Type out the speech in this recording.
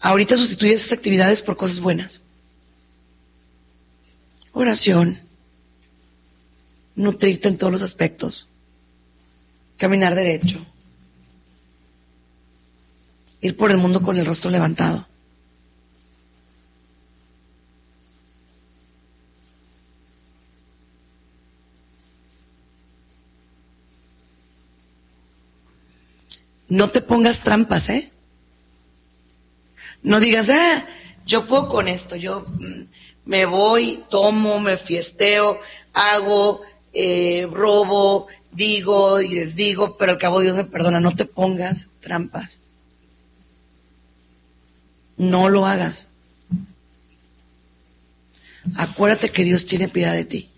Ahorita sustituye esas actividades por cosas buenas. Oración, nutrirte en todos los aspectos, caminar derecho, ir por el mundo con el rostro levantado. No te pongas trampas, ¿eh? No digas, yo puedo con esto, yo me voy, tomo, me fiesteo, hago, robo, digo y desdigo, pero al cabo Dios me perdona. No te pongas trampas. No lo hagas. Acuérdate que Dios tiene piedad de ti.